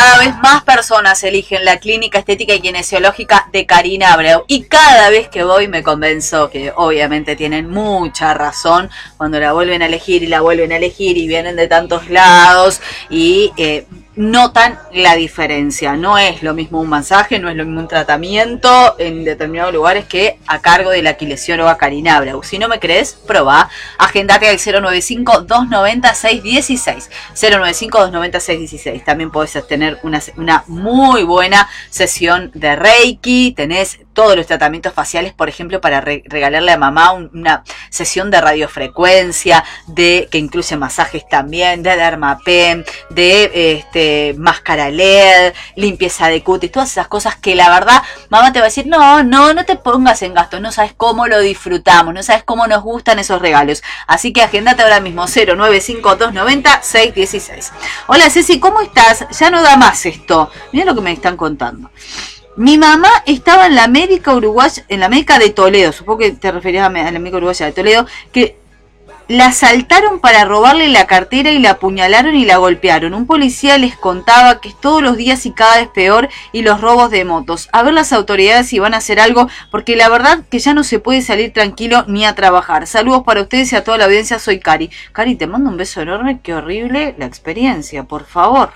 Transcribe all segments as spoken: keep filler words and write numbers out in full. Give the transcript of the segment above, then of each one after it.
cada vez más personas eligen la clínica estética y kinesiológica de Karina Abreu. Y cada vez que voy me convenzo que obviamente tienen mucha razón cuando la vuelven a elegir y la vuelven a elegir y vienen de tantos lados y eh, notan la diferencia. No es lo mismo un masaje, no es lo mismo un tratamiento en determinados lugares que a cargo de la kinesióloga Karina Abreu. Si no me crees, probá. Agendate al cero nueve cinco, dos nueve cero, seis uno seis. cero nueve cinco, dos nueve cero, seis uno seis. También podés tener una, una muy buena sesión de Reiki. Tenés todos los tratamientos faciales, por ejemplo, para re regalarle a mamá un, una sesión de radiofrecuencia, de que incluye masajes también, de dermapen, de este, máscara L E D, limpieza de cutis, todas esas cosas que la verdad mamá te va a decir, no, no, no te pongas en gasto, no sabes cómo lo disfrutamos, no sabes cómo nos gustan esos regalos. Así que agendate ahora mismo, cero nueve cinco, dos nueve cero, seis uno seis. Hola Ceci, ¿cómo estás? Ya no da más esto. Mira lo que me están contando. Mi mamá estaba en la médica uruguaya, en la médica de Toledo, supongo que te referías a la médica uruguaya de Toledo, que la asaltaron para robarle la cartera y la apuñalaron y la golpearon. Un policía les contaba que es todos los días y cada vez peor, y los robos de motos. A ver las autoridades si van a hacer algo, porque la verdad que ya no se puede salir tranquilo ni a trabajar. Saludos para ustedes y a toda la audiencia, soy Cari. Cari, te mando un beso enorme, qué horrible la experiencia, por favor.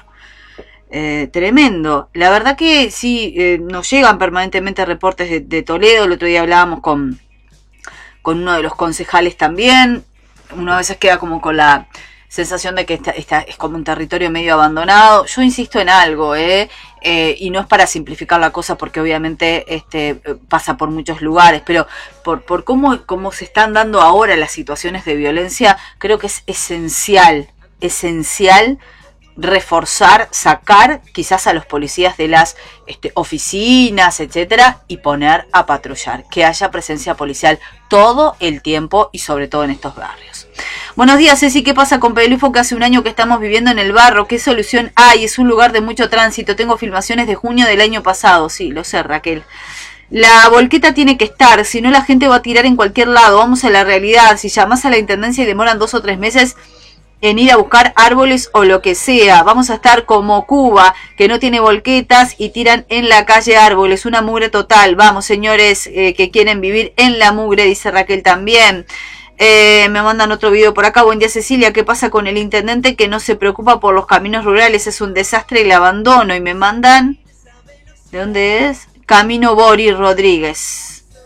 Eh, tremendo. La verdad que sí, eh, nos llegan permanentemente reportes de, de Toledo. El otro día hablábamos con, con uno de los concejales también. Uno a veces queda como con la sensación de que esta, esta es como un territorio medio abandonado. Yo insisto en algo, ¿eh? Eh, y no es para simplificar la cosa, porque obviamente este pasa por muchos lugares, pero por, por cómo, cómo se están dando ahora las situaciones de violencia, creo que es esencial, esencial reforzar, sacar quizás a los policías de las este, oficinas, etcétera, y poner a patrullar, que haya presencia policial todo el tiempo y sobre todo en estos barrios. Buenos días, Ceci, ¿qué pasa con Pelufo? Que hace un año que estamos viviendo en el barro, ¿qué solución hay? Es un lugar de mucho tránsito, tengo filmaciones de junio del año pasado. Sí, lo sé, Raquel. La volqueta tiene que estar, si no la gente va a tirar en cualquier lado. Vamos a la realidad, si llamas a la intendencia y demoran dos o tres meses en ir a buscar árboles o lo que sea, vamos a estar como Cuba, que no tiene volquetas y tiran en la calle árboles, una mugre total. Vamos, señores eh, que quieren vivir en la mugre, dice Raquel también. Eh, me mandan otro video por acá. Buen día, Cecilia, ¿qué pasa con el intendente que no se preocupa por los caminos rurales? Es un desastre el abandono. Y me mandan, ¿de dónde es? Camino Boris Rodríguez.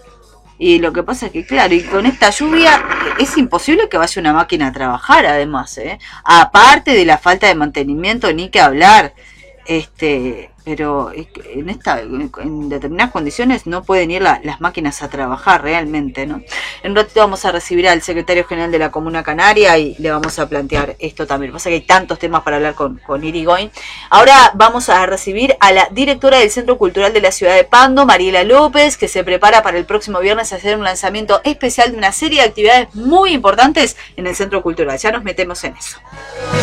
Y lo que pasa es que, claro, y con esta lluvia es imposible que vaya una máquina a trabajar, además, ¿eh? Aparte de la falta de mantenimiento, ni que hablar. Este, pero en esta, en determinadas condiciones no pueden ir la, las máquinas a trabajar realmente, ¿no? En un ratito vamos a recibir al secretario general de la Comuna Canaria y le vamos a plantear esto también. Pasa que hay tantos temas para hablar con, con Irigoyen. Ahora vamos a recibir a la directora del Centro Cultural de la Ciudad de Pando, Mariela López, que se prepara para el próximo viernes a hacer un lanzamiento especial de una serie de actividades muy importantes en el Centro Cultural. Ya nos metemos en eso.